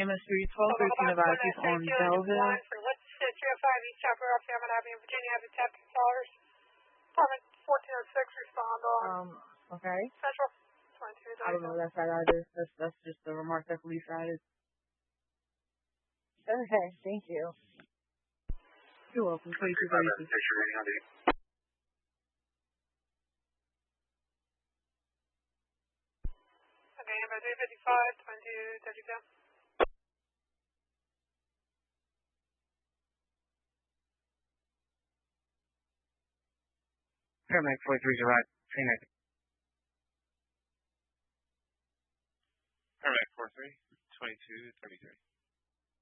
MS3 1213 advises on Belleville. For what's 305 East Chapel Rock, Hammond Avenue, Virginia, have a tap $2. Department 1406, respond on. Okay. Central I don't know that side either. That's just the remark that police added. Okay, thank you. You're welcome. 2232. Okay, number 355, 2232. Paramedic 43's arrived. Phoenix. Paramedic 43, 2233.